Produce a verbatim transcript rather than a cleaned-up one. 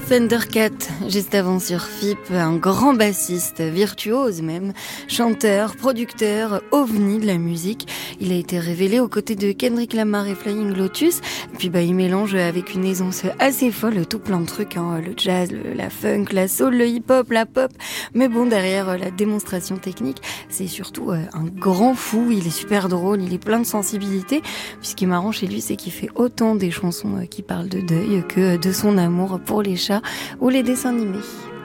Thundercat, juste avant sur F I P, un grand bassiste, virtuose même, chanteur, producteur, ovni de la musique. Il a été révélé aux côtés de Kendrick Lamar et Flying Lotus. Et puis bah il mélange avec une aisance assez folle tout plein de trucs, hein, le jazz, le, la funk, la soul, le hip-hop, la pop. Mais bon, derrière la démonstration technique, c'est surtout un grand fou. Il est super drôle, il est plein de sensibilité. Puis ce qui est marrant chez lui, c'est qu'il fait autant des chansons qui parlent de deuil que de son amour pour les chats ou les dessins animés.